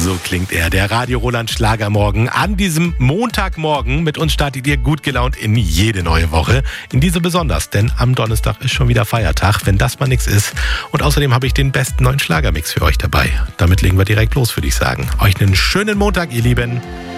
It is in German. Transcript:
So klingt er, der Radio Roland Schlagermorgen. An diesem Montagmorgen mit uns startet ihr gut gelaunt in jede neue Woche. In diese besonders, denn am Donnerstag ist schon wieder Feiertag, wenn das mal nichts ist. Und außerdem habe ich den besten neuen Schlagermix für euch dabei. Damit legen wir direkt los, würde ich sagen. Euch einen schönen Montag, ihr Lieben.